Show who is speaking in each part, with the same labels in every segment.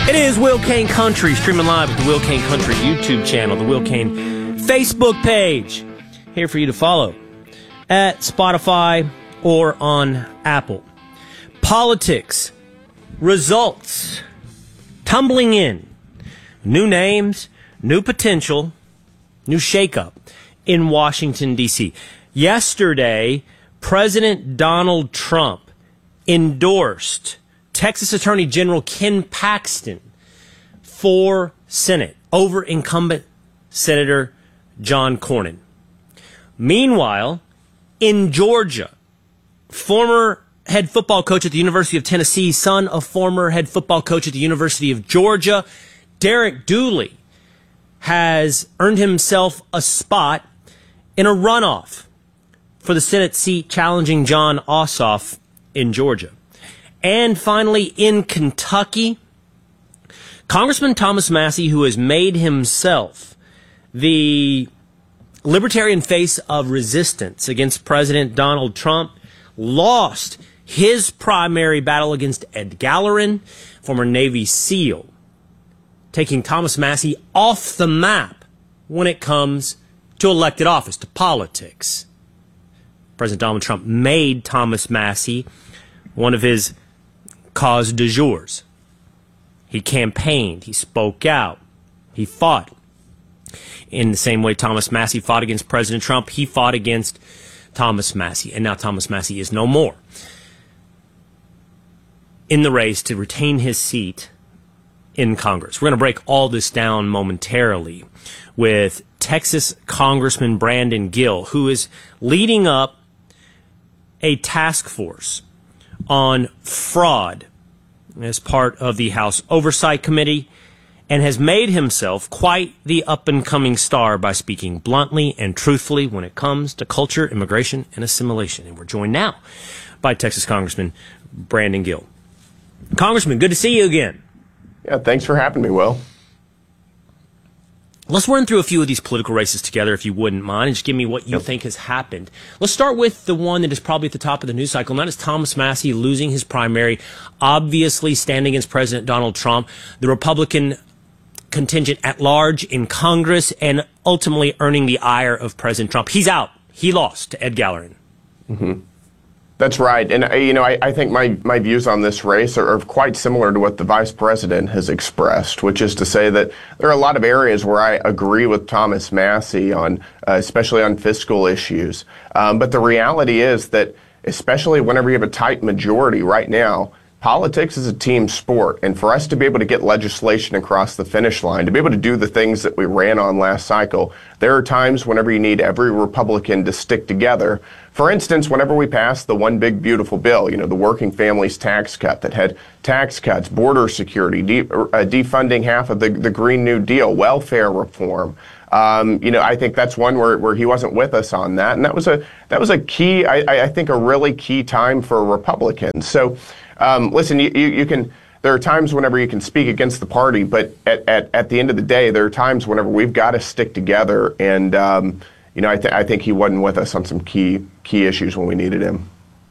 Speaker 1: It is Will Kane Country, streaming live at the Will Kane Country YouTube channel, the Will Kane Facebook page. Here for you to follow at Spotify or on Apple. Politics, results, tumbling in, new names, new potential, new shakeup in Washington, D.C. Yesterday, President Donald Trump endorsed Texas Attorney General Ken Paxton for Senate over incumbent Senator John Cornyn. Meanwhile, in Georgia, former head football coach at the University of Tennessee, son of former head football coach at the University of Georgia, Derek Dooley, has earned himself a spot in a runoff for the Senate seat challenging Jon Ossoff in Georgia. And finally, in Kentucky, Congressman Thomas Massie, who has made himself the libertarian face of resistance against President Donald Trump, lost his primary battle against Ed Gallerin, former Navy SEAL, taking Thomas Massie off the map when it comes to elected office, to politics. President Donald Trump made Thomas Massie one of his cause du jours. He campaigned, he spoke out, he fought. In the same way Thomas Massie fought against President Trump, he fought against Thomas Massie. And now Thomas Massie is no more in the race to retain his seat in Congress. We're going to break all this down momentarily with Texas Congressman Brandon Gill, who is leading up a task force on fraud as part of the House Oversight Committee, and has made himself quite the up-and-coming star by speaking bluntly and truthfully when it comes to culture, immigration, and assimilation. And we're joined now by Texas Congressman Brandon Gill. Congressman, good to see you again.
Speaker 2: Yeah, thanks for having me, Will.
Speaker 1: Let's run through a few of these political races together, if you wouldn't mind, and just give me what you think has happened. Let's start with the one that is probably at the top of the news cycle, and that is Thomas Massie losing his primary, obviously standing against President Donald Trump, the Republican contingent at large in Congress, and ultimately earning the ire of President Trump. He's out. He lost to Ed Gallerin.
Speaker 2: Mm-hmm. That's right. And, I think my views on this race are quite similar to what the vice president has expressed, which is to say that there are a lot of areas where I agree with Thomas Massie on, especially on fiscal issues. But the reality is that, especially whenever you have a tight majority right now, politics is a team sport, and for us to be able to get legislation across the finish line, to be able to do the things that we ran on last cycle, there are times whenever you need every Republican to stick together. For instance, whenever we passed the One Big Beautiful Bill, the working families tax cut that had tax cuts, border security, defunding half of the Green New Deal, welfare reform. I think that's one where he wasn't with us on that, and that was a key, I think, a really key time for Republicans. So. Listen, you can. There are times whenever you can speak against the party, but at the end of the day, there are times whenever we've got to stick together. And I think he wasn't with us on some key issues when we needed him.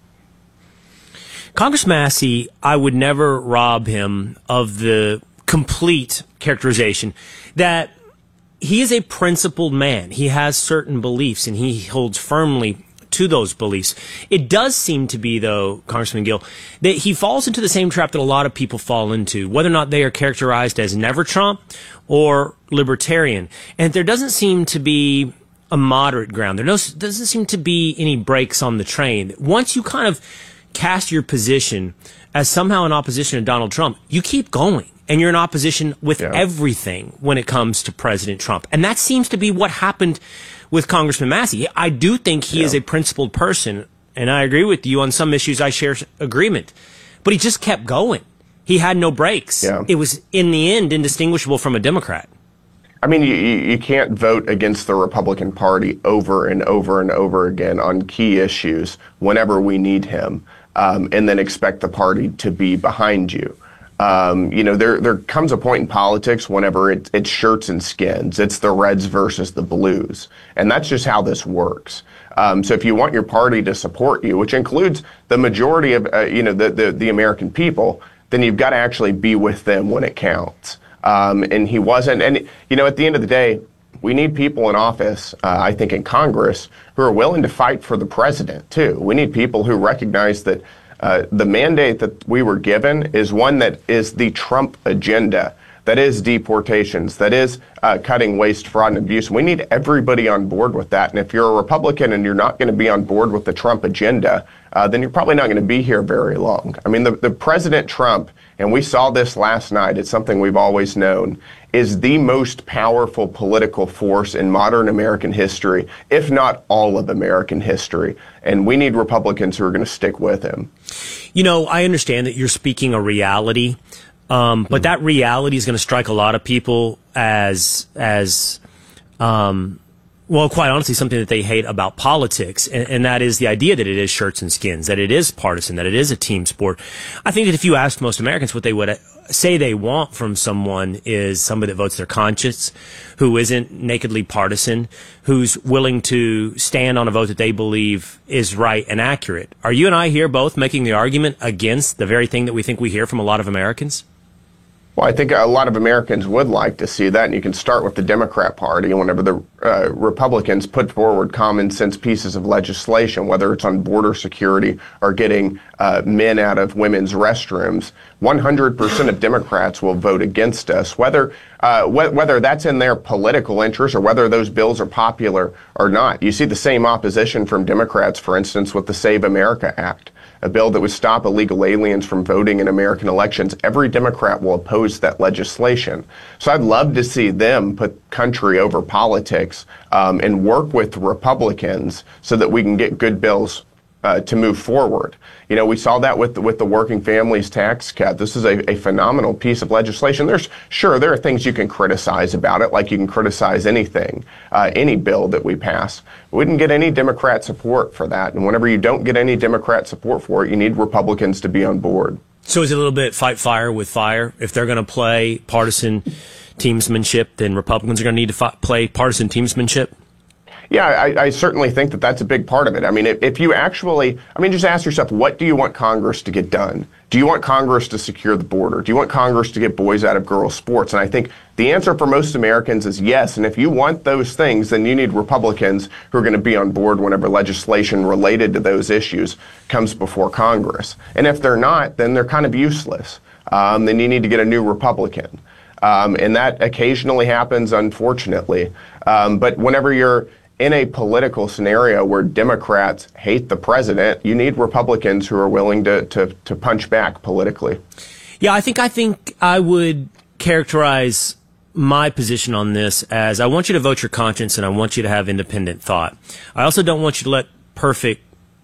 Speaker 1: Congressman Massie, I would never rob him of the complete characterization that he is a principled man. He has certain beliefs, and he holds firmly to those beliefs. It does seem to be, though, Congressman Gill, that he falls into the same trap that a lot of people fall into, whether or not they are characterized as never Trump or libertarian. And there doesn't seem to be a moderate ground. There doesn't seem to be any brakes on the train. Once you kind of cast your position as somehow in opposition to Donald Trump, you keep going. And you're in opposition with everything when it comes to President Trump. And that seems to be what happened with Congressman Massie. I do think he is a principled person, and I agree with you on some issues. I share agreement. But he just kept going. He had no brakes. Yeah. It was, in the end, indistinguishable from a Democrat.
Speaker 2: I mean, you can't vote against the Republican Party over and over and over again on key issues whenever we need him, and then expect the party to be behind you. There comes a point in politics whenever it's shirts and skins. It's the Reds versus the Blues. And that's just how this works. So if you want your party to support you, which includes the majority of, the American people, then you've got to actually be with them when it counts. And he wasn't. And, at the end of the day, we need people in office, I think in Congress, who are willing to fight for the president, too. We need people who recognize that the mandate that we were given is one that is the Trump agenda. That is deportations, that is cutting waste, fraud, and abuse. We need everybody on board with that. And if you're a Republican and you're not going to be on board with the Trump agenda, then you're probably not going to be here very long. I mean, the President Trump, and we saw this last night, it's something we've always known, is the most powerful political force in modern American history, if not all of American history. And we need Republicans who are going to stick with him.
Speaker 1: I understand that you're speaking a reality. But that reality is going to strike a lot of people as well, quite honestly, something that they hate about politics. And that is the idea that it is shirts and skins, that it is partisan, that it is a team sport. I think that if you asked most Americans what they would say they want from someone is somebody that votes their conscience, who isn't nakedly partisan, who's willing to stand on a vote that they believe is right and accurate. Are you and I here both making the argument against the very thing that we think we hear from a lot of Americans?
Speaker 2: Well, I think a lot of Americans would like to see that, and you can start with the Democrat Party. Whenever the Republicans put forward common sense pieces of legislation, whether it's on border security or getting men out of women's restrooms, 100% of Democrats will vote against us, whether that's in their political interest or whether those bills are popular or not. You see the same opposition from Democrats, for instance, with the Save America Act, a bill that would stop illegal aliens from voting in American elections. Every Democrat will oppose that legislation. So I'd love to see them put country over politics and work with Republicans so that we can get good bills to move forward. We saw that with the working families tax cut. This is a phenomenal piece of legislation. There are things you can criticize about it, like you can criticize anything, any bill that we pass. We didn't get any Democrat support for that. And whenever you don't get any Democrat support for it, you need Republicans to be on board.
Speaker 1: So is it a little bit fight fire with fire? If they're going to play partisan teamsmanship, then Republicans are going to need to play partisan teamsmanship?
Speaker 2: Yeah, I certainly think that that's a big part of it. I mean, if you actually, just ask yourself, what do you want Congress to get done? Do you want Congress to secure the border? Do you want Congress to get boys out of girls' sports? And I think the answer for most Americans is yes. And if you want those things, then you need Republicans who are going to be on board whenever legislation related to those issues comes before Congress. And if they're not, then they're kind of useless. Then you need to get a new Republican. And that occasionally happens, unfortunately. But whenever you're in a political scenario where Democrats hate the president, you need Republicans who are willing to punch back politically.
Speaker 1: Yeah, I think I would characterize my position on this as I want you to vote your conscience and I want you to have independent thought. I also don't want you to let perfect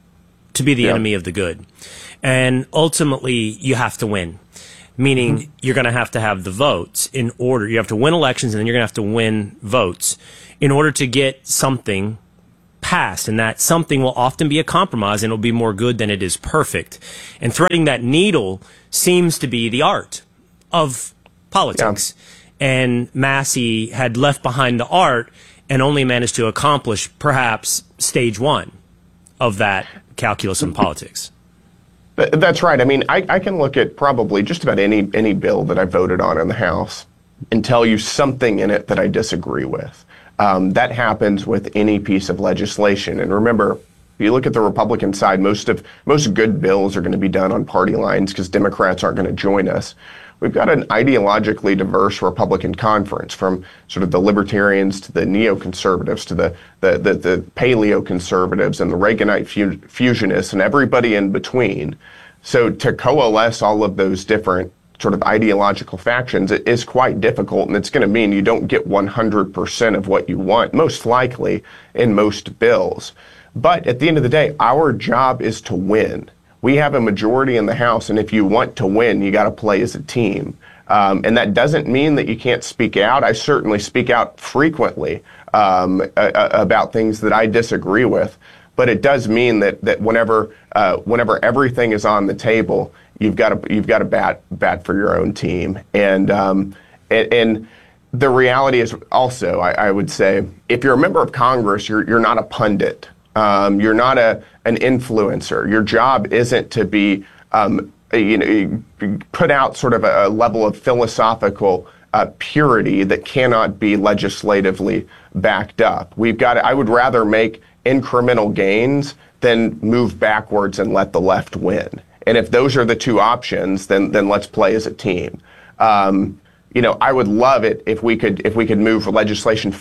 Speaker 1: to be the enemy of the good. And ultimately, you have to win. Meaning you're going to have the votes in order. You have to win elections and then you're going to have to win votes in order to get something passed. And that something will often be a compromise and it'll be more good than it is perfect. And threading that needle seems to be the art of politics. Yeah. And Massie had left behind the art and only managed to accomplish perhaps stage one of that calculus in politics.
Speaker 2: That's right. I mean, I can look at probably just about any bill that I voted on in the House and tell you something in it that I disagree with. That happens with any piece of legislation. And remember, if you look at the Republican side, most good bills are going to be done on party lines because Democrats aren't going to join us. We've got an ideologically diverse Republican conference, from sort of the libertarians to the neoconservatives to the paleoconservatives and the Reaganite fusionists and everybody in between. So to coalesce all of those different sort of ideological factions, it is quite difficult, and it's going to mean you don't get 100% of what you want, most likely, in most bills. But at the end of the day, our job is to win. We have a majority in the House, and if you want to win, you got to play as a team. And that doesn't mean that you can't speak out. I certainly speak out frequently about things that I disagree with. But it does mean that whenever everything is on the table, you've got to bat for your own team. And the reality is also, I would say, if you're a member of Congress, you're not a pundit. You're not an influencer. Your job isn't to be put out sort of a level of philosophical purity that cannot be legislatively backed up. I would rather make incremental gains than move backwards and let the left win. And if those are the two options, then let's play as a team. I would love it if we could move legislation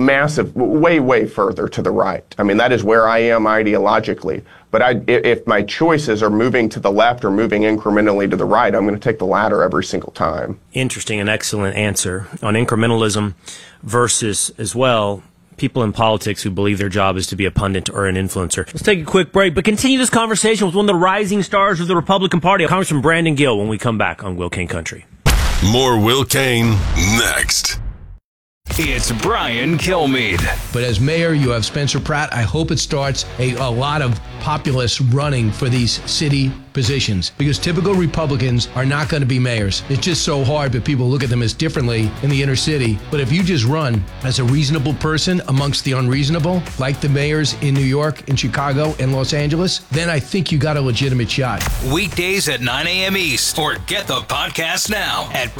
Speaker 2: way further to the right. I mean, that is where I am ideologically. But if my choices are moving to the left or moving incrementally to the right, I'm going to take the latter every single time.
Speaker 1: Interesting and excellent answer on incrementalism versus, as well, people in politics who believe their job is to be a pundit or an influencer. Let's take a quick break, but continue this conversation with one of the rising stars of the Republican Party, Congressman Brandon Gill, when we come back on Will Cain Country.
Speaker 3: More Will Cain next.
Speaker 4: It's Brian Kilmeade.
Speaker 5: But as mayor, you have Spencer Pratt. I hope it starts a lot of populists running for these city positions, because typical Republicans are not going to be mayors. It's just so hard, but people look at them as differently in the inner city. But if you just run as a reasonable person amongst the unreasonable, like the mayors in New York and Chicago and Los Angeles, then I think you got a legitimate shot.
Speaker 4: Weekdays at 9 a.m. East, or get the podcast now at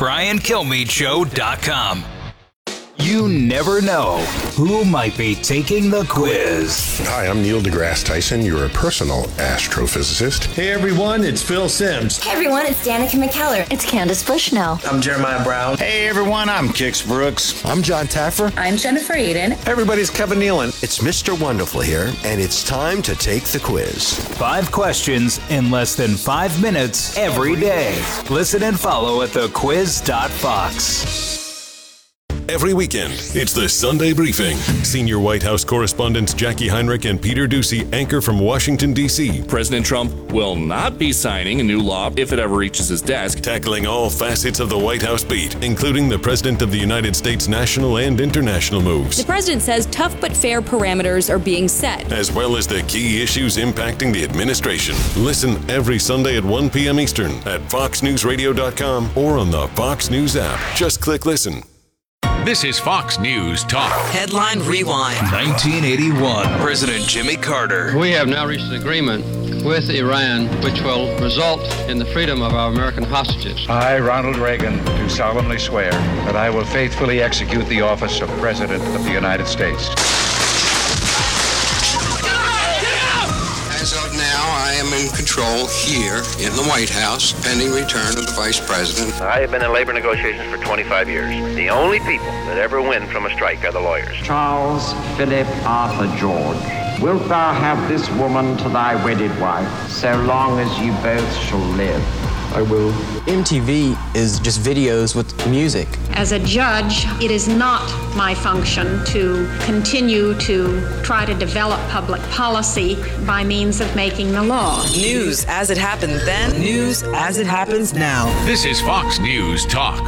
Speaker 4: BrianKilmeadeShow.com. You never know who might be taking the quiz.
Speaker 6: Hi, I'm Neil deGrasse Tyson, your personal astrophysicist.
Speaker 7: Hey everyone, it's Phil Simms.
Speaker 8: Hey everyone, it's Danica McKellar.
Speaker 9: It's Candace Bushnell.
Speaker 10: I'm Jeremiah Brown.
Speaker 11: Hey everyone, I'm Kix Brooks.
Speaker 12: I'm John Taffer.
Speaker 13: I'm Jennifer Aiden.
Speaker 14: Everybody's Kevin Nealon.
Speaker 15: It's Mr. Wonderful here, and it's time to take the quiz.
Speaker 4: 5 questions in less than 5 minutes every day. Listen and follow at thequiz.fox.
Speaker 3: Every weekend, it's the Sunday Briefing. Senior White House correspondents Jackie Heinrich and Peter Doocy anchor from Washington, D.C.
Speaker 16: President Trump will not be signing a new law if it ever reaches his desk.
Speaker 3: Tackling all facets of the White House beat, including the President of the United States' national and international moves.
Speaker 17: The president says tough but fair parameters are being set,
Speaker 3: as well as the key issues impacting the administration. Listen every Sunday at 1 p.m. Eastern at FoxNewsRadio.com or on the Fox News app. Just click listen.
Speaker 4: This is Fox News Talk.
Speaker 18: Headline Rewind.
Speaker 4: 1981. President Jimmy Carter.
Speaker 19: We have now reached an agreement with Iran which will result in the freedom of our American hostages.
Speaker 20: I, Ronald Reagan, do solemnly swear that I will faithfully execute the office of President of the United States.
Speaker 21: As of now, I am in control here in the White House, pending return of the Vice President.
Speaker 22: I have been in labor negotiations for 25 years. The only people that ever win from a strike are the lawyers.
Speaker 23: Charles Philip Arthur George, wilt thou have this woman to thy wedded wife, so long as you both shall live?
Speaker 24: I will. MTV is just videos with music.
Speaker 25: As a judge, it is not my function to continue to try to develop public policy by means of making the law.
Speaker 18: News as it happened then, news as it happens now.
Speaker 4: This is Fox News Talk.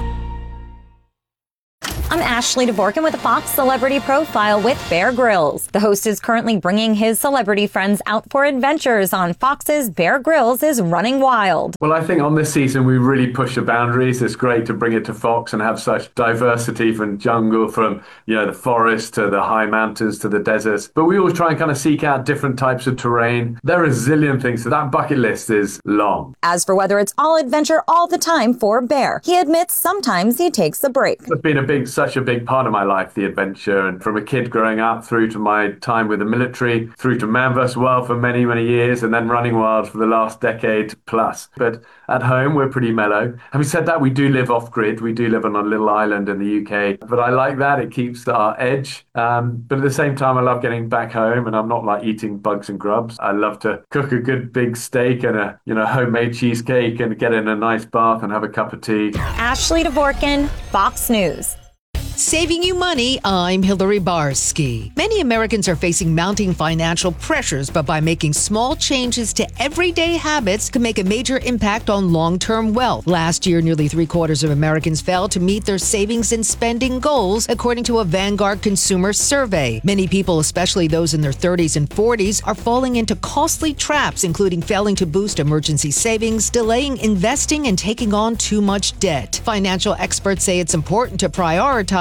Speaker 9: I'm Ashley DeVorkin with a Fox Celebrity Profile with Bear Grylls. The host is currently bringing his celebrity friends out for adventures on Fox's Bear Grylls is Running Wild.
Speaker 26: Well, I think on this season we really push the boundaries. It's great to bring it to Fox and have such diversity from jungle, from the forest to the high mountains to the deserts. But we always try and kind of seek out different types of terrain. There are a zillion things, so that bucket list is long.
Speaker 9: As for whether it's all adventure all the time for Bear, he admits sometimes he takes a break.
Speaker 26: It's been such a big part of my life, the adventure, and from a kid growing up through to my time with the military, through to Man vs. Wild for many, many years, and then Running Wild for the last decade plus. But at home, we're pretty mellow. Having said that, we do live off-grid. We do live on a little island in the UK, but I like that. It keeps our edge. But at the same time, I love getting back home, and I'm not like eating bugs and grubs. I love to cook a good big steak and a homemade cheesecake and get in a nice bath and have a cup of tea.
Speaker 9: Ashley DeVorkin, Fox News.
Speaker 27: Saving you money, I'm Hillary Barsky. Many Americans are facing mounting financial pressures, but by making small changes to everyday habits can make a major impact on long-term wealth. Last year, nearly 3/4 of Americans failed to meet their savings and spending goals, according to a Vanguard consumer survey. Many people, especially those in their 30s and 40s, are falling into costly traps, including failing to boost emergency savings, delaying investing, and taking on too much debt. Financial experts say it's important to prioritize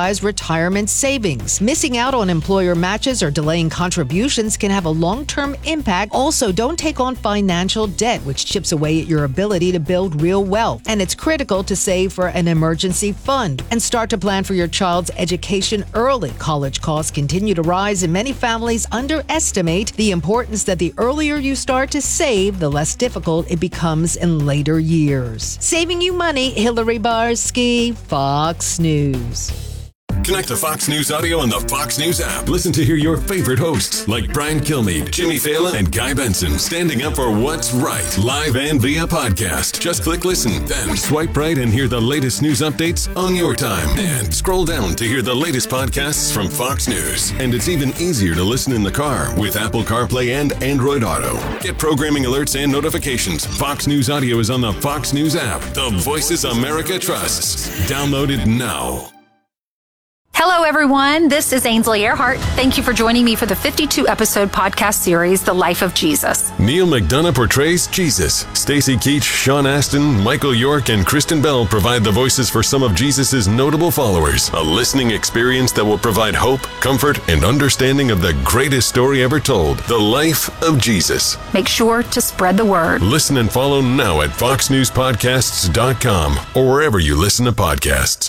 Speaker 27: prioritize retirement savings. Missing out on employer matches or delaying contributions can have a long-term impact. Also, don't take on financial debt, which chips away at your ability to build real wealth. And it's critical to save for an emergency fund and start to plan for your child's education early. College costs continue to rise, and many families underestimate the importance that the earlier you start to save, the less difficult it becomes in later years. Saving you money, Hillary Barsky, Fox News.
Speaker 3: Connect to Fox News Audio on the Fox News app. Listen to hear your favorite hosts like Brian Kilmeade, Jimmy Fallon, and Guy Benson standing up for what's right, live and via podcast. Just click listen, then swipe right and hear the latest news updates on your time. And scroll down to hear the latest podcasts from Fox News. And it's even easier to listen in the car with Apple CarPlay and Android Auto. Get programming alerts and notifications. Fox News Audio is on the Fox News app. The voices America trusts. Download it now.
Speaker 1: Hello, everyone. This is Ainsley Earhart. Thank you for joining me for the 52-episode podcast series, The Life of Jesus.
Speaker 3: Neil McDonough portrays Jesus. Stacy Keach, Sean Astin, Michael York, and Kristen Bell provide the voices for some of Jesus' notable followers. A listening experience that will provide hope, comfort, and understanding of the greatest story ever told, The Life of Jesus.
Speaker 1: Make sure to spread the word.
Speaker 3: Listen and follow now at foxnewspodcasts.com or wherever you listen to podcasts.